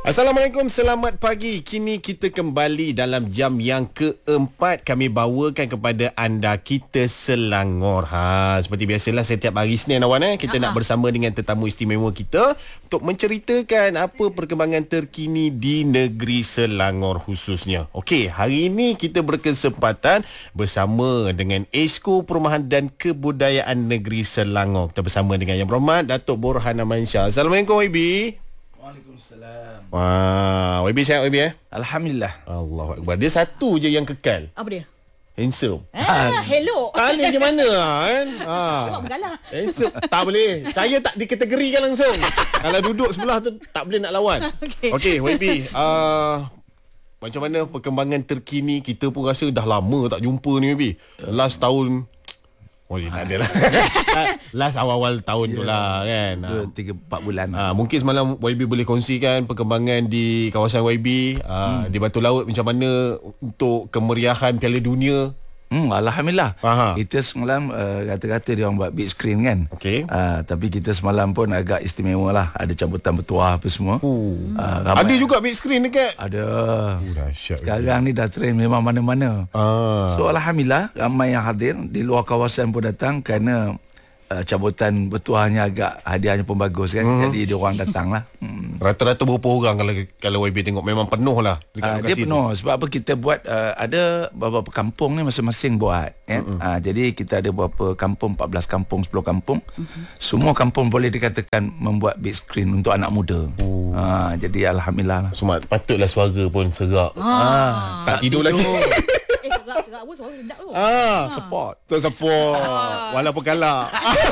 Assalamualaikum, selamat pagi. Kini kita kembali dalam jam yang keempat. Kami bawakan kepada anda Kita Selangor. Seperti biasalah setiap hari Isnin awak kita nak bersama dengan tetamu istimewa kita untuk menceritakan apa perkembangan terkini di negeri Selangor khususnya. Okey, hari ini kita berkesempatan bersama dengan Esko Perumahan dan Kebudayaan Negeri Selangor. Kita bersama dengan Yang Berhormat Datuk Borhan Amansyah. Assalamualaikum YB. Waalaikumsalam. Wah, YB sihat YB Alhamdulillah. Allahu Akbar. Dia satu je yang kekal. Apa dia? Handsome. Hello. Tanya macam mana kan? Tengok bergalah. Handsome. Tak boleh. Saya tak dikategorikan langsung. Kalau duduk sebelah tu tak boleh nak lawan. Okey, YB. Macam mana perkembangan terkini? Kita pun rasa dah lama tak jumpa ni YB. Last tahun tak ada lah. Last awal-awal tahun tu lah kan. 3-4 bulan. Mungkin semalam YB boleh kongsikan perkembangan di kawasan YB di Batu Laut macam mana untuk kemeriahan Piala Dunia. Alhamdulillah. Kita semalam kata-kata dia orang buat big screen kan. Okey. Tapi kita semalam pun agak istimewa lah. Ada cabutan bertuah apa semua. Ada juga big screen dekat. Ada. Dahsyat. Sekarang ni dah trend memang mana-mana. So Alhamdulillah ramai yang hadir. Di luar kawasan pun datang kerana cabutan bertuahnya agak hadiahnya pun bagus kan. Jadi dia orang datang lah. Rata-rata berapa orang kalau YB tengok? Memang penuh lah dia penuh tu. Sebab apa kita buat ada beberapa kampung ni masing-masing buat kan? Jadi kita ada beberapa kampung, 14 kampung, 10 kampung. Semua kampung boleh dikatakan membuat big screen untuk anak muda. Jadi Alhamdulillah lah. Semua patutlah suara pun serak. Tak tidur lagi. Serak pun suara sedap tu. Support. Tu support. Walaupun kalah.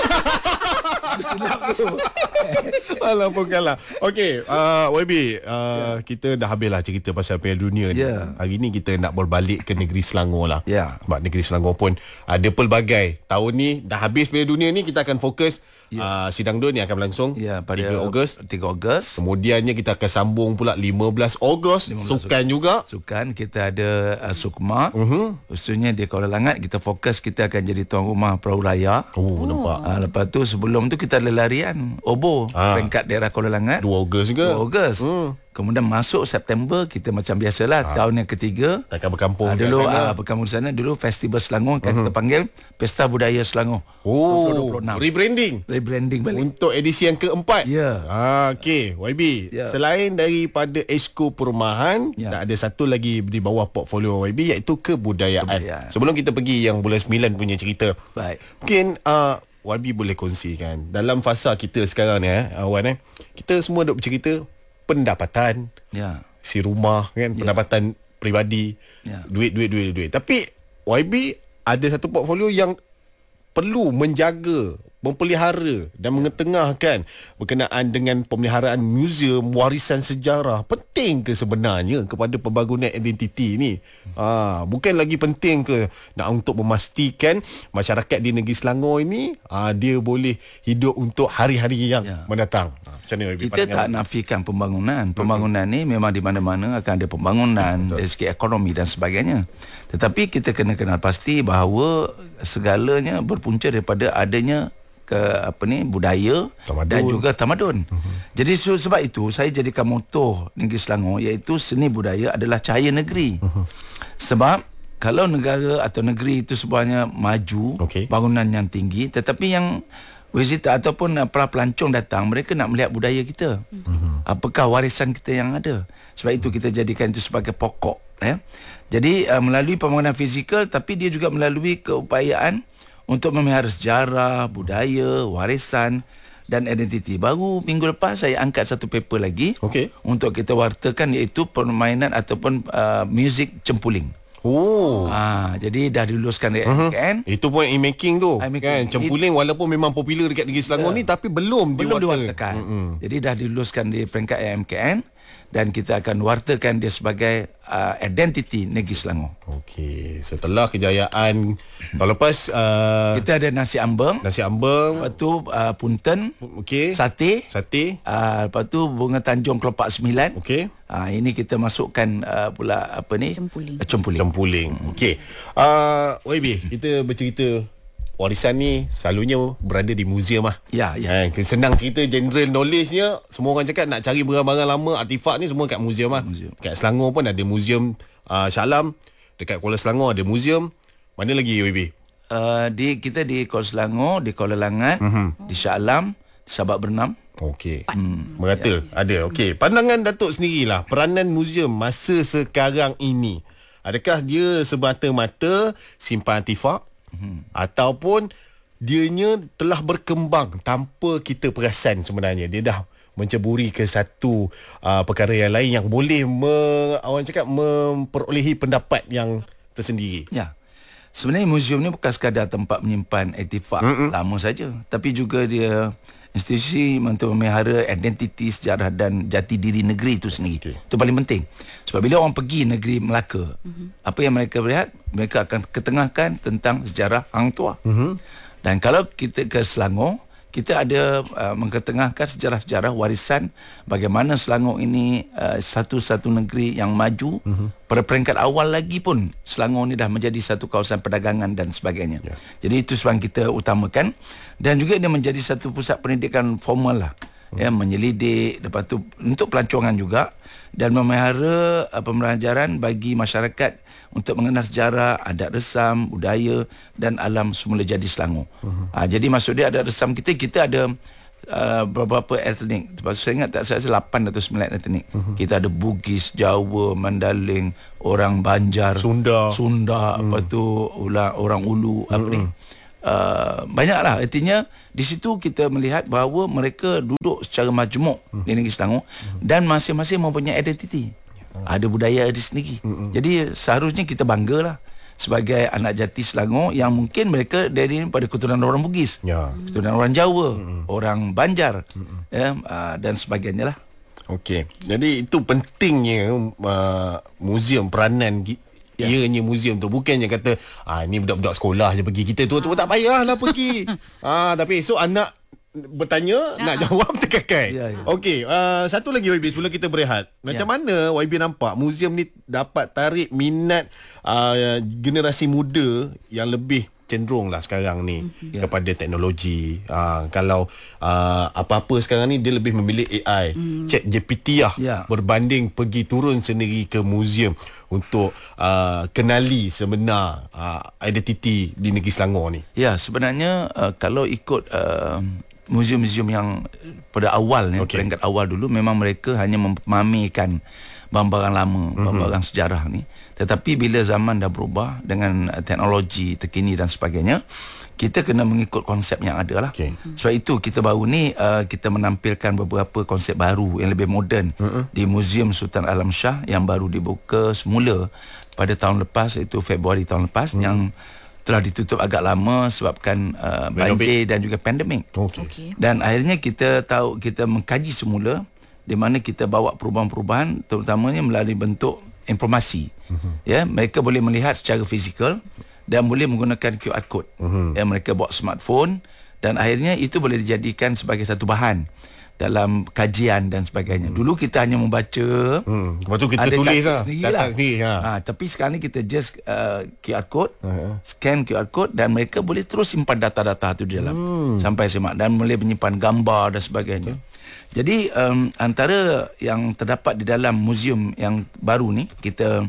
Silap tu. Walaupun kalah. Okey, YB, kita dah habislah cerita pasal Piala Dunia ni. Hari ni kita nak berbalik ke negeri Selangor lah. Sebab negeri Selangor pun ada pelbagai. Tahun ni dah habis Piala Dunia ni, kita akan fokus sidang DUN yang akan berlangsung pada 3 Ogos. 3 Ogos. Kemudiannya kita akan sambung pula 15 Ogos. Sukan juga. Sukan kita ada Sukma. Khususnya di Kuala Langat kita fokus kita akan jadi tuan rumah perahu raya. Nampak. Lepas tu sebelum tu kita ada larian Obo peringkat daerah Kuala Langat 2 Ogos juga. 2 Ogos. Kemudian masuk September kita macam biasalah tahun yang ketiga takkan berkampung dulu berkampung di sana dulu Festival Selangor kita panggil Pesta Budaya Selangor. 2026. Rebranding balik untuk edisi yang keempat. Okey, YB. Selain daripada Esko Perumahan, ada satu lagi di bawah portfolio YB iaitu kebudayaan. Sebelum kita pergi yang bulan 9 punya cerita. Baik. Mungkin YB boleh kongsikan dalam fasa kita sekarang ni Wan kita semua duk bercerita pendapatan, si rumah kan, pendapatan peribadi, duit. Tapi YB ada satu portfolio yang perlu menjaga, mempelihara dan mengetengahkan berkenaan dengan pemeliharaan muzium warisan sejarah. Penting ke sebenarnya kepada pembangunan identiti ni? Bukan lagi penting ke nak untuk memastikan masyarakat di negeri Selangor ini dia boleh hidup untuk hari-hari yang mendatang? Macam mana kita tak nafikan pembangunan. Pembangunan ni memang di mana-mana akan ada pembangunan dari segi ekonomi dan sebagainya. Tetapi kita kena kenal pasti bahawa segalanya berpunca daripada adanya budaya tamadun dan juga tamadun. Jadi sebab itu saya jadikan moto negeri Selangor iaitu seni budaya adalah cahaya negeri. Sebab kalau negara atau negeri itu sebenarnya maju, bangunan yang tinggi, tetapi yang visitor ataupun para pelancong datang, mereka nak melihat budaya kita. Apakah warisan kita yang ada? Sebab itu kita jadikan itu sebagai pokok. Jadi melalui pembangunan fizikal, tapi dia juga melalui keupayaan untuk memelihara sejarah, budaya, warisan dan identiti. Baru minggu lepas saya angkat satu paper lagi untuk kita wartakan iaitu permainan ataupun muzik cempuling. Jadi dah diluluskan dari MKN. Itu pun e-making tu kan. Cempuling walaupun memang popular dekat negeri Selangor ni, tapi belum diwartakan. Jadi dah diluluskan di peringkat MKN dan kita akan wartakan dia sebagai identiti negeri Selangor. Okey, setelah kejayaan tahun lepas kita ada nasi ambeng, lepas tu punten, sate, lepas tu bunga Tanjung Kelopak 9. Ini kita masukkan pula cempuling. Okey. YB, kita bercerita warisan ni selalunya berada di muzium lah. Ya. Senang cerita general knowledge-nya, semua orang cakap nak cari barang-barang lama, artifak ni semua kat muzium lah. Kat Selangor pun ada muzium Shah Alam, dekat Kuala Selangor ada muzium. Mana lagi YB? Kita di Kuala Selangor, di Kuala Langat, di Shah Alam, di Sabak Bernam. Okey. Merata ada. Okey, pandangan Datuk sendirilah peranan muzium masa sekarang ini. Adakah dia semata-mata simpan artifak ataupun dianya telah berkembang tanpa kita perasan sebenarnya? Dia dah menceburi ke satu perkara yang lain yang boleh orang cakap memperolehi pendapat yang tersendiri. Ya. Sebenarnya muzium ni bukan sekadar tempat menyimpan artifak lama saja, tapi juga dia institusi untuk memelihara identiti, sejarah dan jati diri negeri itu sendiri. Itu paling penting. Sebab bila orang pergi negeri Melaka, apa yang mereka lihat, mereka akan ketengahkan tentang sejarah Hang Tuah. Dan kalau kita ke Selangor, kita ada mengketengahkan sejarah-sejarah warisan bagaimana Selangor ini satu-satu negeri yang maju. Pada peringkat awal lagi pun Selangor ni dah menjadi satu kawasan perdagangan dan sebagainya. Jadi itu sebab kita utamakan, dan juga dia menjadi satu pusat pendidikan formal lah. Menyelidik, lepas tu untuk pelancongan juga, dan memelihara pembelajaran bagi masyarakat untuk mengenal sejarah, adat resam, budaya dan alam semula jadi Selangor. Jadi maksud dia adat resam kita ada beberapa etnik. Saya ingat tak saya 8 atau 9 etnik. Kita ada Bugis, Jawa, Mandaling, orang Banjar, Sunda, apa tu orang Ulu, apa ni. Banyaklah. Artinya di situ kita melihat bahawa mereka duduk secara majmuk di negeri Selangor dan masing-masing mempunyai identiti. Ada budaya di sendiri. Jadi seharusnya kita banggalah sebagai anak jati Selangor yang mungkin mereka dari pada keturunan orang Bugis, keturunan orang Jawa, orang Banjar, dan sebagainya lah. Okey. Jadi itu pentingnya muzium, peranan ianya muzium tu. Bukannya kata ni budak-budak sekolah je pergi, kita tua-tua tak payahlah pergi. Tapi esok anak bertanya, nak jawab terkakai. Okey, satu lagi YB sebelum kita berehat. Macam mana YB nampak muzium ni dapat tarik minat generasi muda yang lebih cenderung lah sekarang ni kepada teknologi. Kalau apa-apa sekarang ni dia lebih memilih AI, ChatGPT berbanding pergi turun sendiri ke muzium untuk kenali sebenar identiti di negeri Selangor ni. Ya, sebenarnya kalau ikut muzium-muzium yang pada awal ni, peringkat awal dulu, memang mereka hanya memamerkan barang-barang lama, barang-barang sejarah ni. Tetapi bila zaman dah berubah dengan teknologi terkini dan sebagainya, kita kena mengikut konsep yang ada lah. Sebab itu kita baru ni kita menampilkan beberapa konsep baru yang lebih moden di Muzium Sultan Alam Shah yang baru dibuka semula pada tahun lepas, iaitu Februari tahun lepas, yang telah ditutup agak lama sebabkan banjir dan juga pandemik. Dan akhirnya kita mengkaji semula di mana kita bawa perubahan-perubahan, terutamanya melalui bentuk informasi. Mereka boleh melihat secara fizikal dan boleh menggunakan QR code. Mereka bawa smartphone, dan akhirnya itu boleh dijadikan sebagai satu bahan dalam kajian dan sebagainya. Dulu kita hanya membaca, lepas tu kita tulis lah. Tapi sekarang ni kita just QR code, scan QR code, dan mereka boleh terus simpan data-data tu di dalam sampai semak, dan boleh menyimpan gambar dan sebagainya. Jadi antara yang terdapat di dalam muzium yang baru ni, kita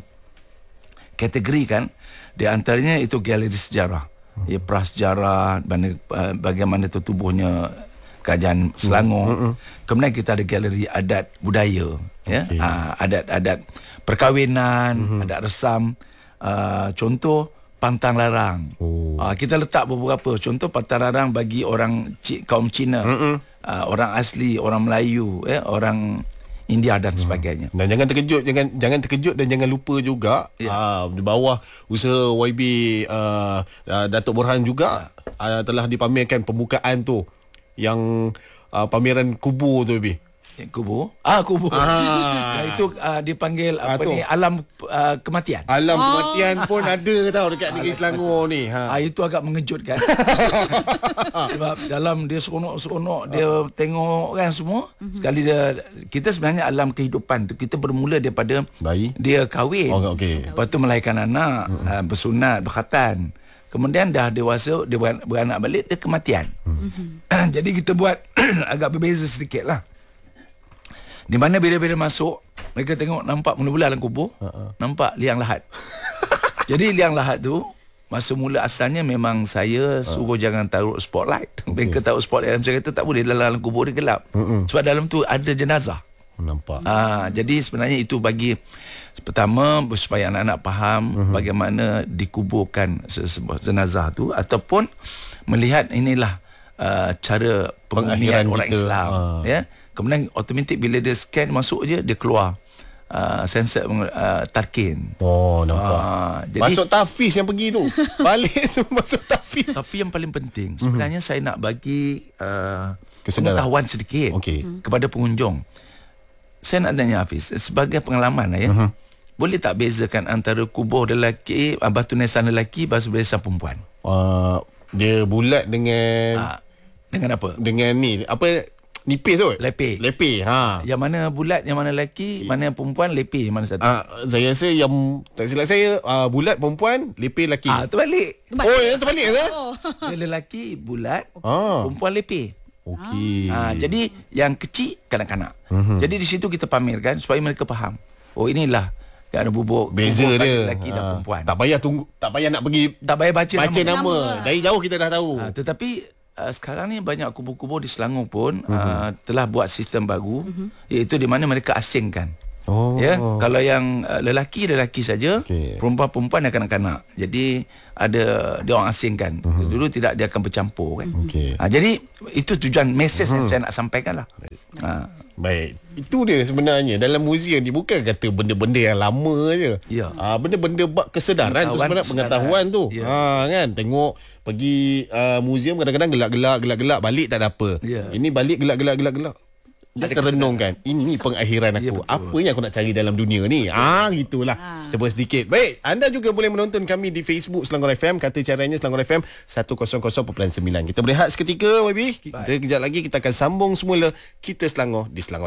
kategorikan di antaranya itu galeri sejarah, prasejarah, bagaimana tertubuhnya kerajaan Selangor. Kemudian kita ada galeri adat budaya, adat-adat perkahwinan, adat resam. Contoh pantang larang. Kita letak beberapa contoh pantang larang bagi orang kaum Cina, orang asli, orang Melayu, orang India dan sebagainya. Dan jangan terkejut dan jangan lupa juga di bawah usaha YB Datuk Borhan juga telah dipamerkan pembukaan tu, yang pameran kubur tu lebih. Kubur? Kubur. Itu dipanggil apa ni, alam kematian. Alam kematian pun ada tau dekat negeri Selangor ni. Itu agak mengejutkan. Sebab dalam dia seronok-seronok dia tengok kan semua. Sekali kita sebenarnya alam kehidupan tu kita bermula daripada bayi, dia kahwin. Lepas tu melahirkan anak, bersunat, berkhatan. Kemudian dah dewasa, dia beranak balik, dia kematian. Jadi kita buat agak berbeza sedikit lah. Di mana bila-bila masuk, mereka tengok nampak mula-mula dalam kubur, nampak liang lahat. Jadi liang lahat tu, masa mula asalnya memang saya suruh jangan taruh spotlight. Mereka taruh spotlight dalam, saya kata tak boleh, dalam kubur dia gelap. Sebab dalam tu ada jenazah. Nampak. Jadi sebenarnya itu bagi pertama supaya anak-anak faham bagaimana dikuburkan sebuah jenazah tu, ataupun melihat inilah cara pengakhiran orang kita. Islam. Ya. Kemudian automatik bila dia scan masuk je, dia keluar sensor tarkin. Nampak. Jadi masuk tafiz yang pergi tu. Balik tu masuk tafiz. Tapi yang paling penting sebenarnya saya nak bagi pengetahuan sedikit kepada pengunjung. Saya nak tanya Hafiz, sebagai pengalaman ya, boleh tak bezakan antara kubur lelaki, batu nisan lelaki, batu nisan perempuan? Dia bulat dengan apa? Dengan ni, apa, nipis tu? Lepeh. Yang mana bulat, yang mana lelaki, mana yang perempuan, lepeh, mana satu? Saya rasa yang tak silap saya, bulat perempuan, lepeh lelaki. Terbalik. Yang terbalik ke? Dia lelaki bulat, perempuan lepeh. Okey. Jadi yang kecil kanak-kanak. Jadi di situ kita pamerkan supaya mereka faham. Oh, inilah ada bubuk beza dia lelaki dan perempuan. Tak payah tunggu, tak payah nak pergi, tak payah baca nama. Dari jauh kita dah tahu. Tetapi sekarang ni banyak kubur-kubur di Selangor pun telah buat sistem baru, iaitu di mana mereka asingkan. Ya, kalau yang lelaki saja, perempuan dan kanak-kanak. Jadi ada dia orang asingkan. Dulu tidak, dia akan bercampur kan. Jadi itu tujuan mesej yang saya nak sampaikan lah. Baik, itu dia sebenarnya dalam muzium ni, bukan kata benda-benda yang lama je. Benda-benda bab kesedaran tu sebenarnya, pengetahuan tu. Kan, tengok pergi muzium kadang-kadang gelak-gelak balik tak ada apa. Ini balik gelak-gelak. Dia terenungkan, ini pengakhiran aku. Apa yang aku nak cari dalam dunia ni? Gitulah. Coba sedikit. Baik, anda juga boleh menonton kami di Facebook Selangor FM. Kata caranya Selangor FM 100.9. Kita berehat seketika, YB. Kita kejap lagi kita akan sambung semula Kita Selangor di Selangor.